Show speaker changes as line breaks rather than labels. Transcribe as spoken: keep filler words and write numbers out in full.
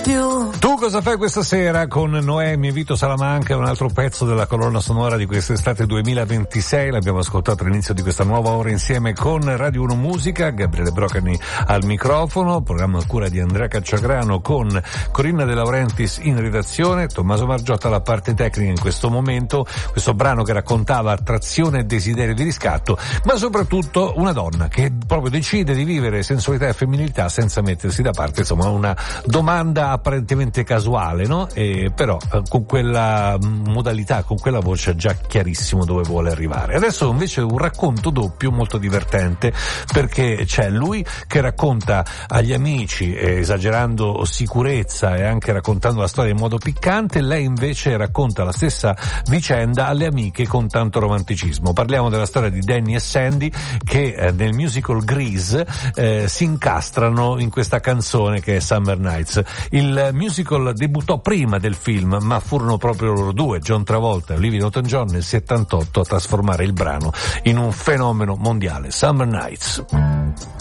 più.
Tu cosa fai questa sera con Noemi e Vito Salamanca? Un altro pezzo della colonna sonora di quest'estate duemilaventisei. L'abbiamo ascoltato all'inizio di questa nuova ora insieme con Radio uno Musica. Gabriele Brocani al microfono, programma a cura di Andrea Cacciagrano con Corinna De Laurentiis in redazione, Tommaso Margiotta alla parte tecnica in questo momento. Questo brano che raccontava attrazione e desiderio di riscatto, ma soprattutto una donna che proprio decide di vivere sensualità e femminilità senza mettersi da parte, insomma una domanda apparentemente casuale, no? E però eh, con quella modalità, con quella voce già chiarissimo dove vuole arrivare. Adesso invece un racconto doppio molto divertente, perché c'è lui che racconta agli amici, eh, esagerando sicurezza e anche raccontando la storia in modo piccante, lei invece racconta la stessa vicenda alle amiche con tanto romanticismo. Parliamo della storia di Danny e Sandy che eh, nel musical Grease eh, si incastrano in questa canzone che è Summer Nights. Il musical debuttò prima del film, ma furono proprio loro due, John Travolta e Olivia Newton-John, nel settantotto a trasformare il brano in un fenomeno mondiale. Summer Nights.